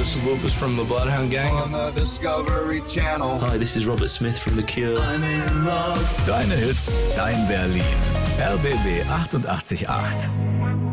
this is Lucas from the Bloodhound Gang. On the Discovery Channel. Hi, this is Robert Smith from The Cure. I'm in love. Deine Hits, dein Berlin. RBB 88.8.